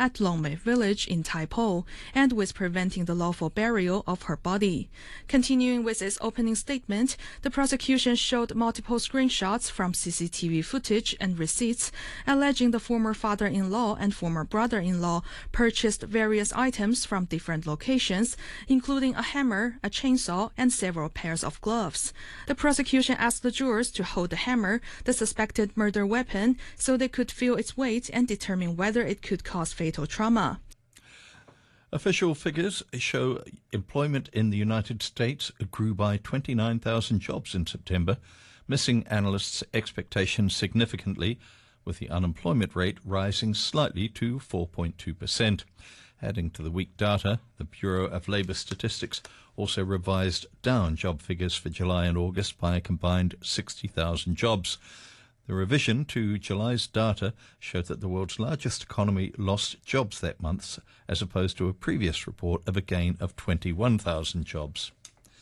at Longmei Village in Taipo and with preventing the lawful burial of her body. Continuing with its opening statement, the prosecution showed multiple screenshots from CCTV footage and receipts alleging the former father-in-law and former brother-in-law purchased various items from different locations, including a hammer, a chainsaw, and several pairs of gloves. The prosecution asked the jurors to hold the hammer, the suspected murder weapon, so they could feel its weight and determine whether it could cause fatal trauma. Official figures show employment in the United States grew by 29,000 jobs in September, missing analysts' expectations significantly, with the unemployment rate rising slightly to 4.2%. Adding to the weak data, the Bureau of Labour Statistics also revised down job figures for July and August by a combined 60,000 jobs. The revision to July's data showed that the world's largest economy lost jobs that month, as opposed to a previous report of a gain of 21,000 jobs.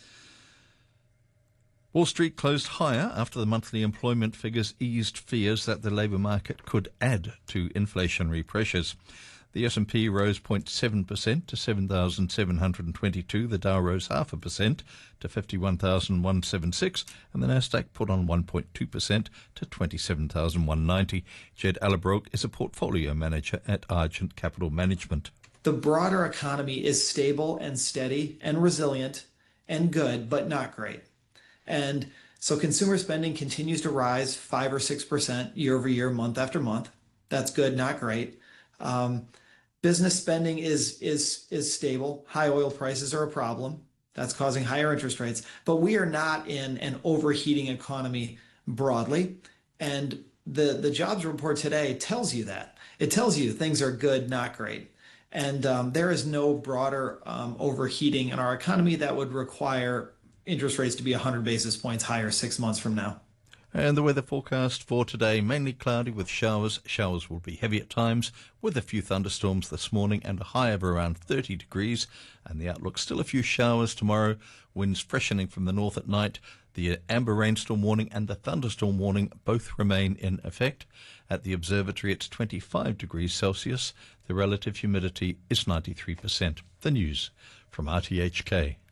Wall Street closed higher after the monthly employment figures eased fears that the labour market could add to inflationary pressures. The S&P rose 0.7% to 7,722, the Dow rose 0.5% to 51,176, and the Nasdaq put on 1.2% to 27,190. Jed Allerbrook is a portfolio manager at Argent Capital Management. The broader economy is stable and steady and resilient and good, but not great. And so consumer spending continues to rise 5 or 6% year over year, month after month. That's good, not great. Business spending is stable. High oil prices are a problem. That's causing higher interest rates. But we are not in an overheating economy broadly. And the jobs report today tells you that. It tells you things are good, not great. And there is no broader overheating in our economy that would require interest rates to be 100 basis points higher 6 months from now. And the weather forecast for today, mainly cloudy with showers. Showers will be heavy at times, with a few thunderstorms this morning and a high of around 30 degrees. And the outlook, still a few showers tomorrow, winds freshening from the north at night. The amber rainstorm warning and the thunderstorm warning both remain in effect. At the observatory, it's 25 degrees Celsius. The relative humidity is 93%. The news from RTHK.